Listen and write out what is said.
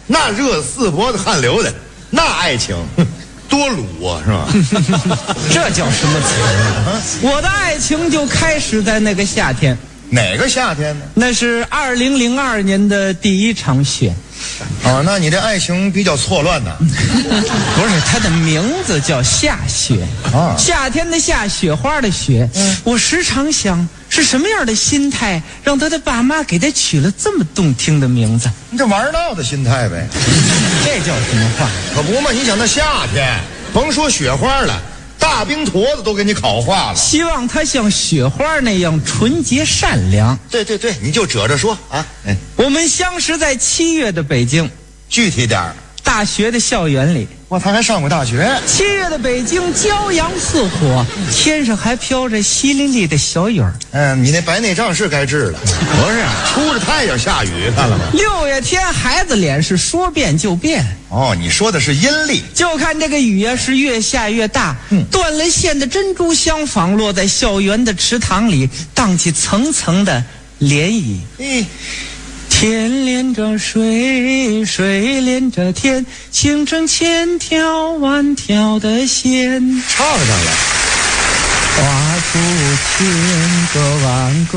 那热四脖子汗流的，那爱情多鲁啊，是吧？ 这叫什么词啊？我的爱情就开始在那个夏天。 哪个夏天呢？ 那是2002年的第一场雪。 哦，那你这爱情比较错乱呐。 不是，它的名字叫夏雪啊， 夏天的夏，雪花的雪。我时常想，是什么样的心态让他的爸妈给他取了这么动听的名字？ 你这玩闹的心态呗。 这叫什么话？ 可不嘛，你想那夏天，甭说雪花了，大冰坨子都给你烤化了。 希望他像雪花那样纯洁善良。 对对对，你就褶着说啊。 我们相识在7月的北京， 具体点儿。 大学的校园里。 哇，他还上过大学。 7月的北京骄阳似火，天上还飘着淅沥沥的小雨儿。 你那白内障是该治了。不是，出着太阳下雨，看了吗 ？6月天孩子脸是说变就变。 哦，你说的是阴历。 就看这个雨呀，是越下越大。断了线的珍珠相仿，落在校园的池塘里，荡起层层的涟漪。天连着水，水连着天，形成千条万条的线。 唱上了。 画出千个万个